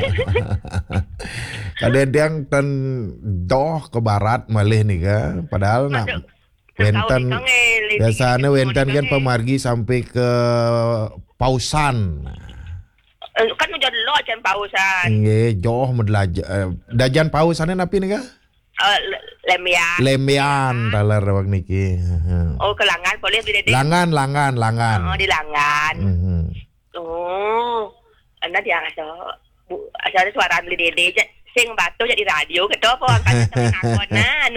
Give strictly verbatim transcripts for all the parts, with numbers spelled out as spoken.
Kadang ten doh ke barat malih nih ka. Padahal nak wenten biasanya wenten kan pemargi sampai ke Pausan. Kan udah lo jan Pausan. Nggih, jauh medelaja. Dajan Pausannya napi nih ka? Uh, Lemian. Lemian taler wak niki. Oh, ke Langan boleh di Dede. Langan, Langan, Langan. Oh, di Langan. Mm-hmm. Oh. Anda dia asal bu asal suara di Dede sing batu jadi radio ke apa angkat nakonan.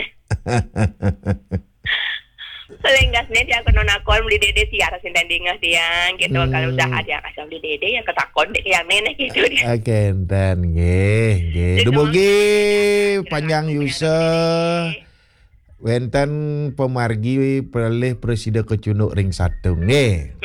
Selenggasnya dia kena nakon beli Dede siara sindandingah dia gitu. Hmm. Kalau udah ada asal beli Dede yang ketakon dek yang nenek gitu dia. Oke, dan nggih, nggih. Dumugi panjang user. Wenten pemargi pelih presiden kecunuk ring satu nggih.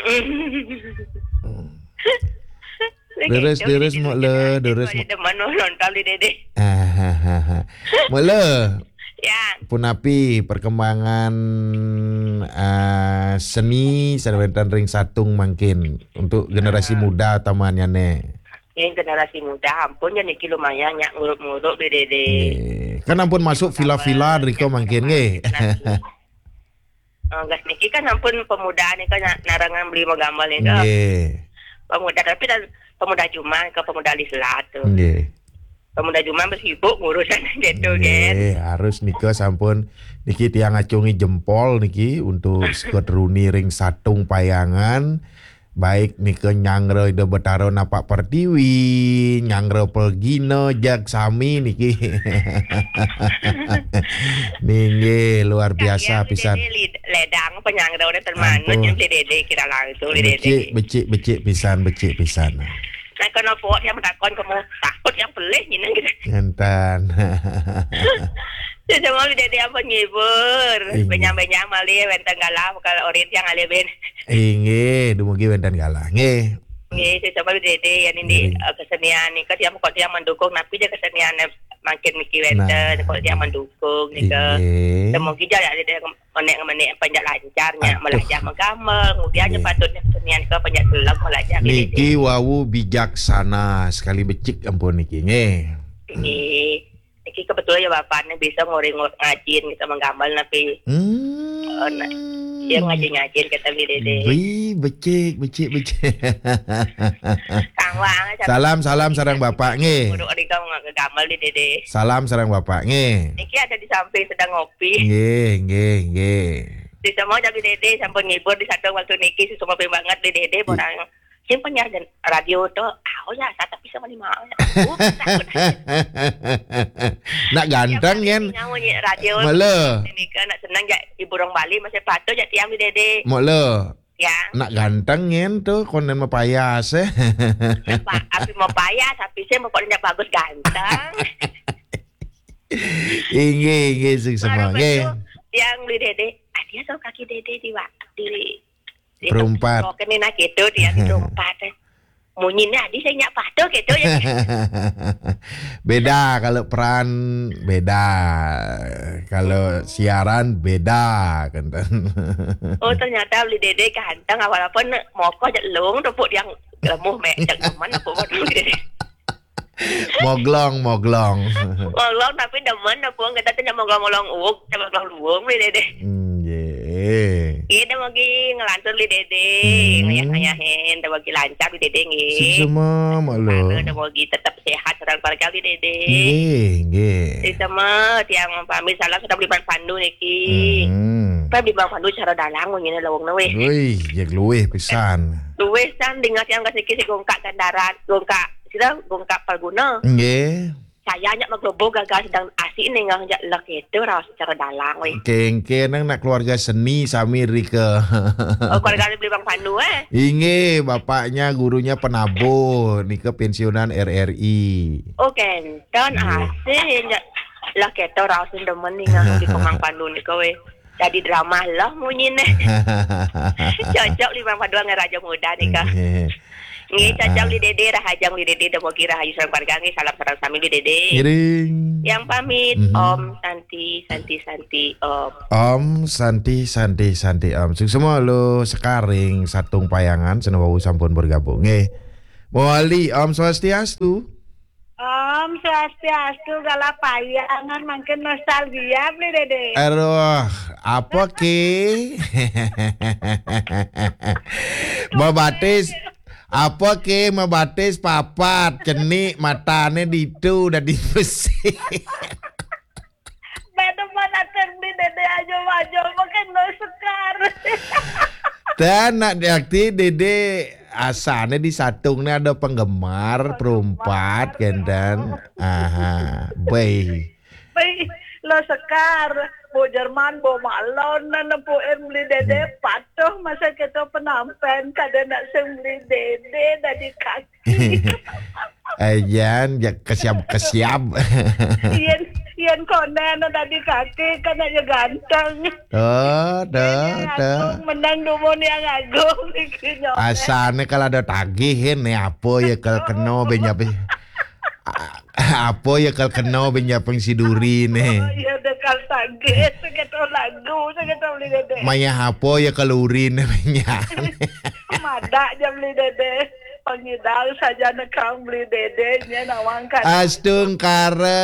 Deres deres mak le, deres mak. Demen nonton di Dede. Ah, mak le. Ya. Punapi perkembangan uh, seni sarwentan ring satung mungkin untuk generasi uh. muda tamannya ne. Yang generasi muda ampun ya niki lumayan nyak nguruk-nguruk di Dede. Kan ampun masuk villa-villa riko mungkin nggih. Oh, gas niki kan ampun pemuda nih kan narangan beli gambar nih kan. Pemuda tapi dan pemuda cuma ke pemuda Lislat tuh. Nggih. Pemuda cuma bersibuk ngurusan gitu kan. Harus nikah sampun niki tiang ngacungi jempol niki untuk skot runi ring satung payangan. Baik nikah nyangre ide betaro napak pertiwi, nyangre pelgino jak sami niki. Ninggi luar biasa pisan. Ledang penyangre udah termanut yang Dede kira langsung di Dede. Becik becik becik pisan becik pisan. Nah kenapa dia menakon kamu takut yang pelih gini gitu. Ngentan. Jadi mau Dede apa ngibur. Benyam-benyam malih wenten galah kalau orit yang alih ben. Inge, dumugi wenten galah. Nge. Nge, saya coba Dede yang ini kesenian nih kan dia kok dia mendukung tapi dia keseniannya makin mikir wenten kok dia mendukung nih ke. Semoga dia ada menek-menek panjat lancarnya melajah menggambar kemudiannya patutnya kesenian ke panjat gelang melajah niki wawu bijaksana sekali becik ampun niki nge niki niki kebetulan ya bapaknya bisa ngori-ngori ngajin kita menggambar tapi hmm. oh, nah, dia ngajin-ngajin kata Dede wih becik becik becik Kangwang salam salam sarang bapak nge udah ada gambar di Dede salam sarang bapak nge niki ada di samping sedang ngopi nge nge nge di semua jadi Dede sampai ngibur di satu waktu niki semua banget di Dede orang sing penyiar dan radio tuh oh ya saya tapi sama lima nak ganteng kan radio mele ini kan nak senang ya ibu orang Bali masih patuh jadi tiang di Dede mele ya nak ganteng kan tuh konen mau payas eh tapi mau payas tapi saya mau pokoknya bagus ganteng inge inge sing semua inge yang di Dede ah dia so kaki Dede di waktu di perempat kok kena gitu dia di perempat munyinya di saya nyak patuh gitu ya beda kalau peran beda kalau siaran beda kan oh ternyata beli Dede ganteng walaupun moko jelung tepuk yang lemuh mek jak teman aku waduh Dede moglong moglong moglong tapi demen aku kita tanya moglong-moglong uuk coba moglong luung beli Dede Eh. Ini bagi ngelantur li Dede, hmm. ngayah-ngayahin, dah bagi lancar li Dede ngi. Semua malu. Dah bagi tetap sehat serang keluarga li Dede. Nggih, nggih. Di sama tiang pamit salam sudah beli ban pandu niki. Hmm. Pa beli ban pandu cara dalang ngene lawang nawe. Wih, jak luweh pisan. Luweh san dengar tiang kasih kisi gongkak kendaraan, gongkak, sila gongkak Palguna. Nggih. Saya nyak maglobo gagal sedang asik nih ngajak lek itu ras secara dalang weh. Kengke nang nak keluarga seni sami Rika. Oh keluarga beli Bang Pandu eh. Inge bapaknya gurunya penabuh nika pensiunan R R I. Oh kenton asik nyak lek itu ras demen nih ngajak di Bang Pandu nih kowe. Jadi drama lah munyine. Cocok li Bang Pandu ngeraja muda nih kah. Ngi cacang di Dede rahajang di Dede dan mogi rahayu sareng keluarga ngi salam sareng sami di Dede. Ngiring. Yang pamit mm-hmm. Om Santi Santi Santi Om. Om Santi Santi Santi Om. Sing semua lo sekaring satung payangan senawu sampun bergabung nggih. Mohali Om Swastiastu. Om Swastiastu gala payangan makin nostalgia beli Dede. Aduh, apa ki? Mabatis apa ki mabatis papat cenik matane ditu udah dibesi. Beda mana beli Dede aja-aja makin no sekar. Dan nak diakti Dede asalnya di satungnya ada penggemar perempat kan dan aha baik. Baik lo sekar bu Jerman bu malon dan bu Emily Dede patuh masa kita penampen kada nak sembeli Dede dari kaki. Ayan ya kesiap-kesiap. Iyan iyan konen dari kaki karena ya ganteng. Oh, dah, dah. Menang dumon yang agung ikinya. Asalnya kalau ada tagihin nih apa ya kalau kena benyap apa ya kalau kena benyap siduri nih. Oh iya dekal tagih segitu lagu segitu beli Dede. Maya apa ya kalau urin benyap. Madak jam beli Dede. Pangidal saja nekang beli Dede nya nawangkan. Astung kare.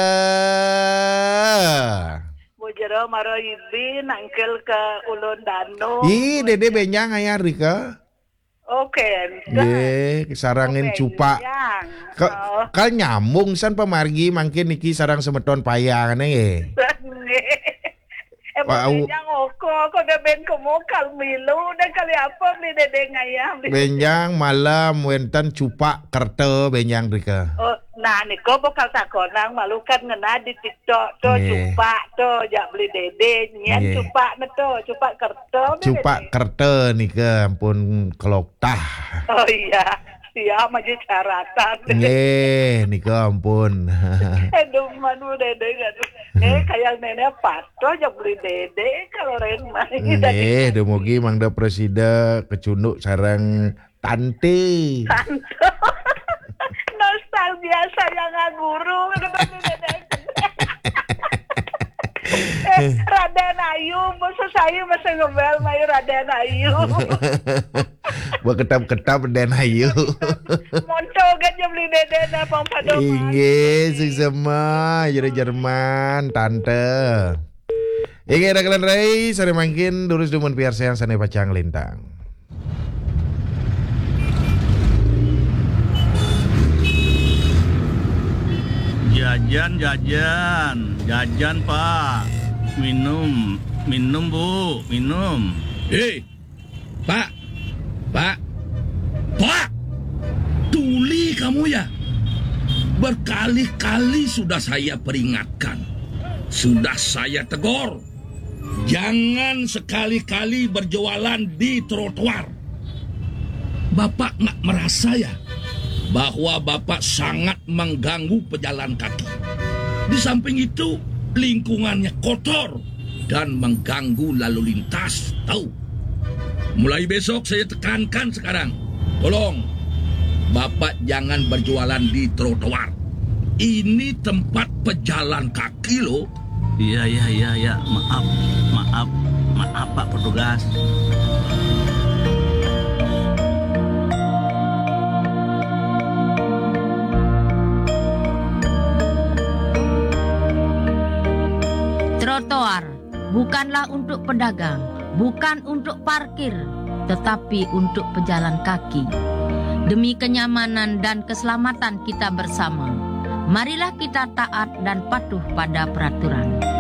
Bujero maro ibi nangkel ke Ulun Danu. Ih, Dede benyang ayah Rika. Oke. Ye, sarangin cupa. Ka, Oh. kal nyambung san pamargi mangkin niki sarang semeton payang ye. Emang Wow. benyang oko, kok udah ben kemukal milu, dan kali apa beli Dede ngayam. Benyang malam wenten cupa kerte benyang Rika. Oh, nah niko bakal takonang malu kan ngena di TikTok to Nggih. cupa to jak beli Dede nyen Nggih. cupa ne to, cupa kerto. beli Cupa Dede. kerte nika ampun keloktah. Oh iya, siap maju caratan. Nggih, nika ampun. Aduh, manu Dede kan. Eh, kayak nenek pato jak beli Dede kalau ren main. Nggih, dumugi mangda presida kecunduk sarang tante. Santo. Nostalgia saya ngaguru beli Dede. Eh, Raden Ayu, masa saya masih ngebel main Raden Ayu. Buat ketap-ketap dan ayu. Monto kan jam beli Dede na pampadoma. Inggih, sama jadi Jerman, tante. Inggih rakalan rai, sare mangkin durus dumun piar sayang sane pacang lintang. Jajan, jajan, jajan Pak. Minum, minum Bu, minum. Hei, Pak, Pak, Pak, tuli kamu ya. Berkali-kali sudah saya peringatkan, sudah saya tegur. Jangan sekali-kali berjualan di trotoar. Bapak nggak merasa ya bahwa Bapak sangat mengganggu pejalan kaki. Di samping itu, lingkungannya kotor dan mengganggu lalu lintas, tahu? Mulai besok saya tekankan sekarang, tolong Bapak jangan berjualan di trotoar. Ini tempat pejalan kaki loh. Iya, iya, iya, iya. Maaf, maaf, maaf Pak petugas. Trotoar bukanlah untuk pedagang, bukan untuk parkir, tetapi untuk pejalan kaki. Demi kenyamanan dan keselamatan kita bersama, marilah kita taat dan patuh pada peraturan.